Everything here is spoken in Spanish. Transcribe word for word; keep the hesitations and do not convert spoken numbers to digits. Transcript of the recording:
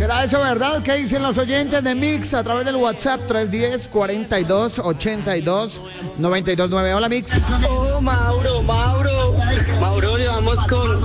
¿Será eso verdad? ¿Qué dicen los oyentes de Mix a través del WhatsApp tres uno cero, cuarenta y dos, ochenta y dos, noventa y dos nueve? Hola, Mix. Oh, Mauro, Mauro. Mauro, llevamos con